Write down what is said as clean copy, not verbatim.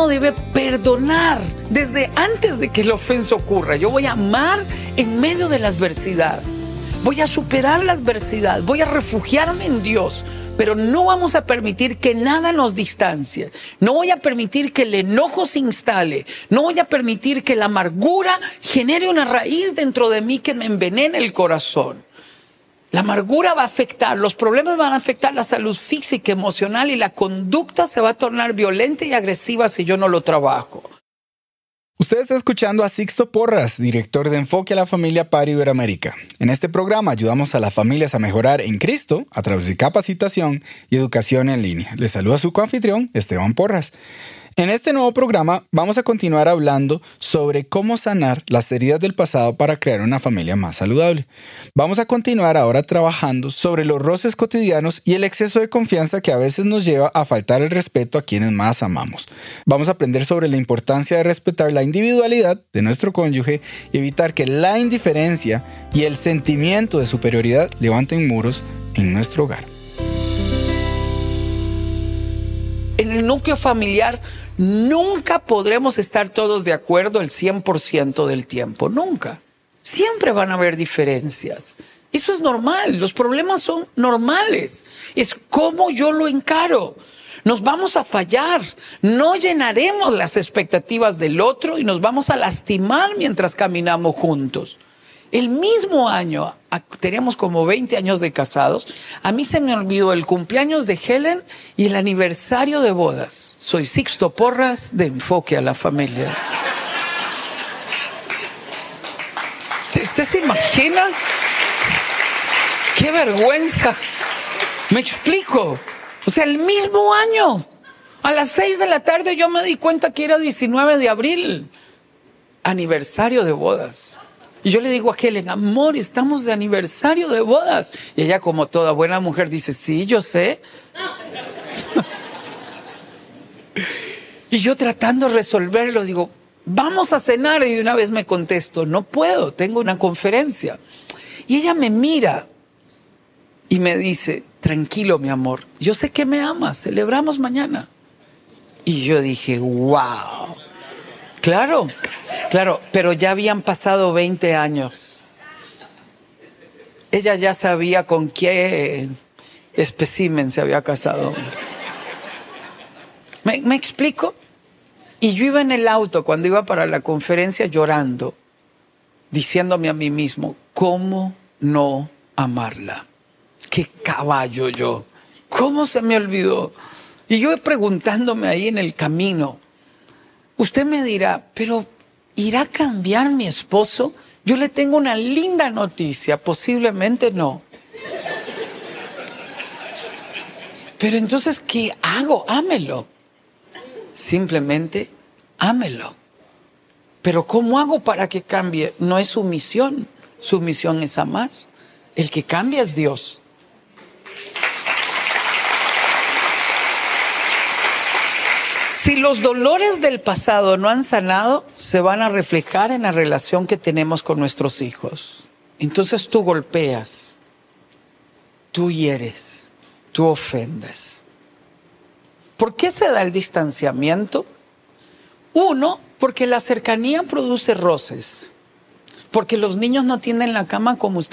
uno debe perdonar desde antes de que la ofensa ocurra. Yo voy a amar en medio de la adversidad. Voy a superar la adversidad. Voy a refugiarme en Dios. Pero no vamos a permitir que nada nos distancie. No voy a permitir que el enojo se instale. No voy a permitir que la amargura genere una raíz dentro de mí que me envenene el corazón. La amargura va a afectar, los problemas van a afectar la salud física, emocional, y la conducta se va a tornar violenta y agresiva si yo no lo trabajo. Usted está escuchando a Sixto Porras, director de Enfoque a la Familia para Iberoamérica. En este programa ayudamos a las familias a mejorar en Cristo a través de capacitación y educación en línea. Les saluda su coanfitrión, Esteban Porras. En este nuevo programa vamos a continuar hablando sobre cómo sanar las heridas del pasado para crear una familia más saludable. Vamos a continuar ahora trabajando sobre los roces cotidianos y el exceso de confianza que a veces nos lleva a faltar el respeto a quienes más amamos. Vamos a aprender sobre la importancia de respetar la individualidad de nuestro cónyuge y evitar que la indiferencia y el sentimiento de superioridad levanten muros en nuestro hogar. En el núcleo familiar nunca podremos estar todos de acuerdo el 100% del tiempo, nunca. Siempre van a haber diferencias. Eso es normal, los problemas son normales. Es cómo yo lo encaro. Nos vamos a fallar, no llenaremos las expectativas del otro y nos vamos a lastimar mientras caminamos juntos. El mismo año, teníamos como 20 años de casados, a mí se me olvidó el cumpleaños de Helen y el aniversario de bodas. Soy Sixto Porras de Enfoque a la Familia. ¿Usted se imagina? ¡Qué vergüenza! ¿Me explico? O sea, el mismo año, a las 6 de la tarde yo me di cuenta que era 19 de abril, aniversario de bodas. Y yo le digo a Helen, amor, estamos de aniversario de bodas. Y ella, como toda buena mujer, dice, sí, yo sé. Y yo tratando de resolverlo, digo, vamos a cenar. Y de una vez me contesto, no puedo, tengo una conferencia. Y ella me mira y me dice, tranquilo, mi amor, yo sé que me amas, celebramos mañana. Y yo dije, wow, claro, pero ya habían pasado 20 años. Ella ya sabía con qué espécimen se había casado. ¿Me explico? Y yo iba en el auto cuando iba para la conferencia llorando, diciéndome a mí mismo, ¿cómo no amarla? ¡Qué caballo yo! ¿Cómo se me olvidó? Y yo preguntándome ahí en el camino, usted me dirá, pero ¿irá a cambiar mi esposo? Yo le tengo una linda noticia, posiblemente no. Pero entonces, ¿qué hago? Ámelo. Simplemente ámelo. Pero ¿cómo hago para que cambie? No es su misión es amar. El que cambia es Dios. Si los dolores del pasado no han sanado, se van a reflejar en la relación que tenemos con nuestros hijos. Entonces tú golpeas, tú hieres, tú ofendes. ¿Por qué se da el distanciamiento? Uno, porque la cercanía produce roces. Porque los niños no tienden la cama como usted.